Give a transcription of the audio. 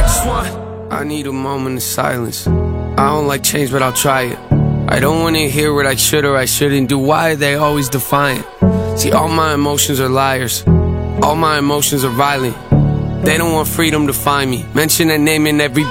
I need a moment of silence. I don't like change, but I'll try it. I don't wanna hear what I should or I shouldn't do. Why are they always defiant? See, all my emotions are liars. All my emotions are violent. They don't want freedom to find me. Mention a name and everybody